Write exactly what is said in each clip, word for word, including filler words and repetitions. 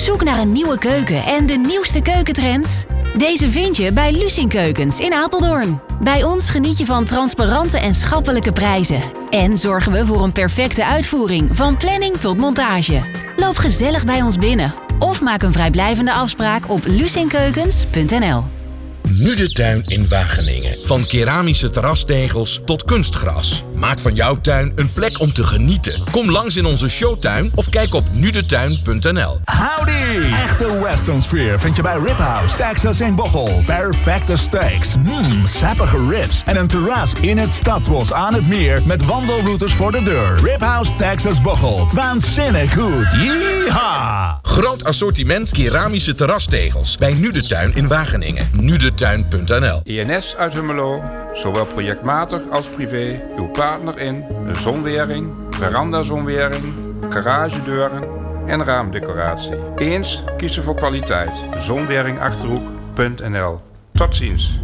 zoek naar een nieuwe keuken en de nieuwste keukentrends? Deze vind je bij Lucien Keukens in Apeldoorn. Bij ons geniet je van transparante en schappelijke prijzen. En zorgen we voor een perfecte uitvoering, van planning tot montage. Loop gezellig bij ons binnen of maak een vrijblijvende afspraak op lucienkeukens punt n l. Nu de tuin in Wageningen. Van keramische terrastegels tot kunstgras. Maak van jouw tuin een plek om te genieten. Kom langs in onze showtuin of kijk op nu de tuin punt n l. Howdy! Echte western sfeer vind je bij Rib House, Texas in Bocholt. Perfecte steaks, mmm, sappige ribs en een terras in het Stadsbos aan het meer met wandelroutes voor de deur. Rib House, Texas Bocholt. Waanzinnig goed. Yeehaw! Groot assortiment keramische terrastegels bij Nu de Tuin in Wageningen. nu de tuin punt n l. E N S uit Hummelo, zowel projectmatig als privé, uw partner in de zonwering, verandazonwering, garagedeuren en raamdecoratie. Eens kiezen voor kwaliteit. zonweringachterhoek punt n l. Tot ziens.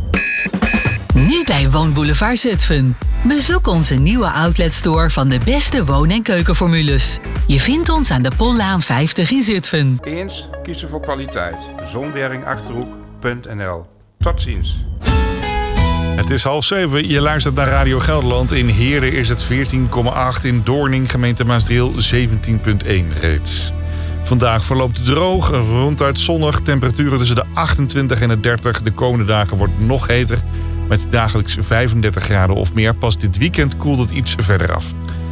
Nu bij Woonboulevard Zutphen. Bezoek onze nieuwe outletstore van de beste woon- en keukenformules. Je vindt ons aan de Pollaan vijftig in Zutphen. Eens kiezen voor kwaliteit. zonweringachterhoek punt n l. Tot ziens. Het is half zeven, je luistert naar Radio Gelderland. In Heerde is het veertien komma acht, in Doorning, gemeente Maasdriel, zeventien komma één reeds. Vandaag verloopt droog, ronduit zonnig, temperaturen tussen de achtentwintig en de dertig. De komende dagen wordt het nog heter, met dagelijks vijfendertig graden of meer. Pas dit weekend koelt het iets verder af.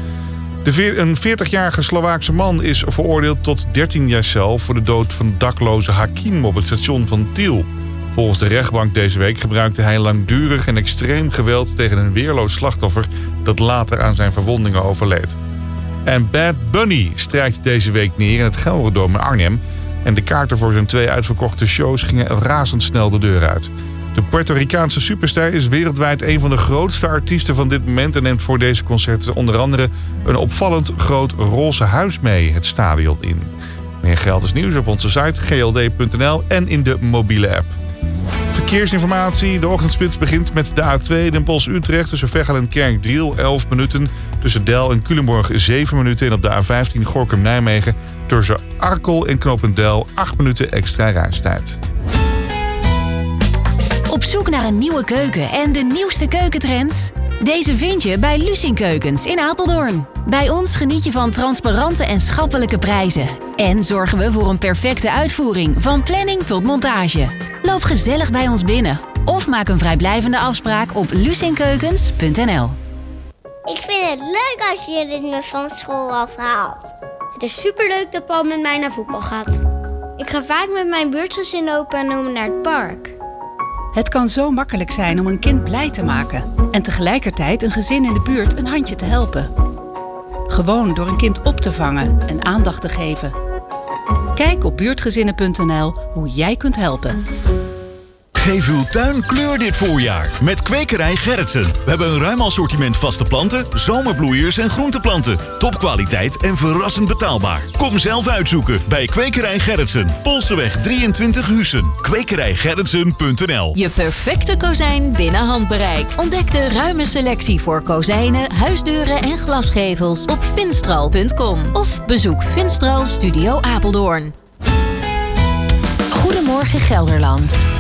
De een veertigjarige Slovaakse man is veroordeeld tot dertien jaar cel voor de dood van dakloze Hakim op het station van Tiel. Volgens de rechtbank deze week gebruikte hij langdurig en extreem geweld tegen een weerloos slachtoffer dat later aan zijn verwondingen overleed. En Bad Bunny strijkt deze week neer in het Gelredome in Arnhem en de kaarten voor zijn twee uitverkochte shows gingen razendsnel de deur uit. De Puerto Ricaanse superster is wereldwijd een van de grootste artiesten van dit moment en neemt voor deze concerten onder andere een opvallend groot roze huis mee het stadion in. Meer Gelders nieuws op onze site g l d punt n l en in de mobiele app. Verkeersinformatie. De ochtendspits begint met de A twee Den Bosch-Utrecht tussen Veghel en Kerkdriel elf minuten. Tussen Del en Culemborg zeven minuten. En op de A vijftien Gorinchem-Nijmegen tussen Arkel en Knopendel acht minuten extra reistijd. Op zoek naar een nieuwe keuken en de nieuwste keukentrends? Deze vind je bij Lucien Keukens in Apeldoorn. Bij ons geniet je van transparante en schappelijke prijzen. En zorgen we voor een perfecte uitvoering, van planning tot montage. Loop gezellig bij ons binnen of maak een vrijblijvende afspraak op lucienkeukens punt n l. Ik vind het leuk als je dit me van school afhaalt. Het is superleuk dat Paul met mij naar voetbal gaat. Ik ga vaak met mijn buurtgezin opa en oma naar het park. Het kan zo makkelijk zijn om een kind blij te maken en tegelijkertijd een gezin in de buurt een handje te helpen. Gewoon door een kind op te vangen en aandacht te geven. Kijk op buurtgezinnen punt n l hoe jij kunt helpen. Geef uw tuin kleur dit voorjaar met Kwekerij Gerritsen. We hebben een ruim assortiment vaste planten, zomerbloeiers en groenteplanten. Topkwaliteit en verrassend betaalbaar. Kom zelf uitzoeken bij Kwekerij Gerritsen. Polseweg drieëntwintig Huissen. kwekerij gerritsen punt n l. Je perfecte kozijn binnen handbereik. Ontdek de ruime selectie voor kozijnen, huisdeuren en glasgevels op finstral punt com. Of bezoek Finstral Studio Apeldoorn. Goedemorgen Gelderland.